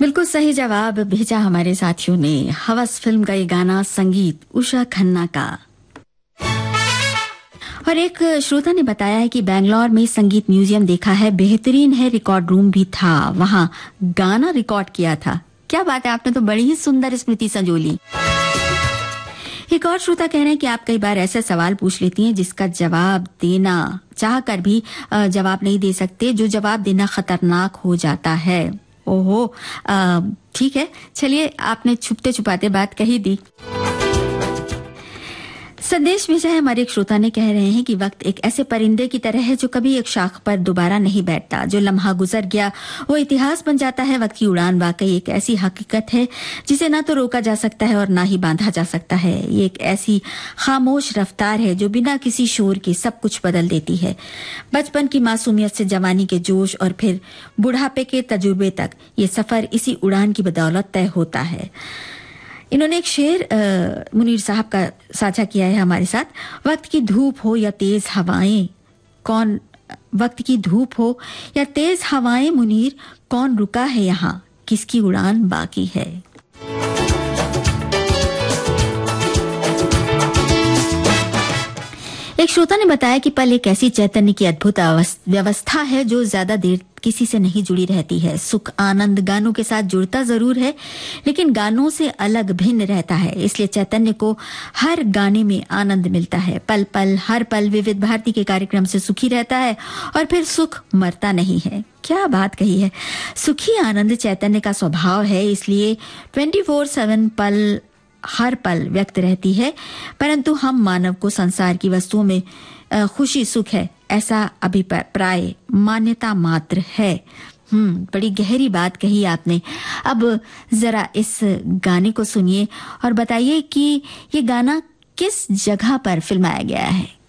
बिल्कुल सही जवाब भेजा हमारे साथियों ने। हवस फिल्म का ये गाना, संगीत उषा खन्ना का। और एक श्रोता ने बताया है कि बैंगलोर में संगीत म्यूजियम देखा है, बेहतरीन है, रिकॉर्ड रूम भी था, वहां गाना रिकॉर्ड किया था। क्या बात है, आपने तो बड़ी ही सुंदर स्मृति संजोली। एक और श्रोता कह रहे हैं कि आप कई बार ऐसे सवाल पूछ लेती हैं जिसका जवाब देना चाह कर भी जवाब नहीं दे सकते, जो जवाब देना खतरनाक हो जाता है। ओहो, ठीक है, चलिए, आपने छुपते छुपाते बात कही दी। संदेश भेजा है हमारे एक श्रोता ने, कह रहे हैं कि वक्त एक ऐसे परिंदे की तरह है जो कभी एक शाख पर दोबारा नहीं बैठता। जो लम्हा गुजर गया वो इतिहास बन जाता है। वक्त की उड़ान वाकई एक ऐसी हकीकत है जिसे ना तो रोका जा सकता है और ना ही बांधा जा सकता है। ये एक ऐसी खामोश रफ्तार है जो बिना किसी शोर के सब कुछ बदल देती है। बचपन की मासूमियत से जवानी के जोश और फिर बुढ़ापे के तजुर्बे तक ये सफर इसी उड़ान की बदौलत तय होता है। इन्होंने एक शेर मुनीर साहब का साझा किया है हमारे साथ। वक्त की धूप हो या तेज हवाएं, कौन वक्त की धूप हो या तेज हवाएं मुनीर, कौन रुका है यहाँ, किसकी उड़ान बाकी है। एक श्रोता ने बताया कि पल एक ऐसी चैतन्य की अद्भुत व्यवस्था है जो ज्यादा देर किसी से नहीं जुड़ी रहती है। सुख आनंद गानों के साथ जुड़ता जरूर है, लेकिन गानों से अलग भिन्न रहता है। इसलिए चैतन्य को हर गाने में आनंद मिलता है। पल पल हर पल विविध भारती के कार्यक्रम से सुखी रहता है और फिर सुख मरता नहीं है। क्या बात कही है। सुखी आनंद चैतन्य का स्वभाव है, इसलिए 24/7 पल हर पल व्यक्त रहती है। परंतु हम मानव को संसार की वस्तुओं में खुशी सुख है ऐसा अभिप्राय मान्यता मात्र है। बड़ी गहरी बात कही आपने। अब जरा इस गाने को सुनिए और बताइए कि ये गाना किस जगह पर फिल्माया गया है।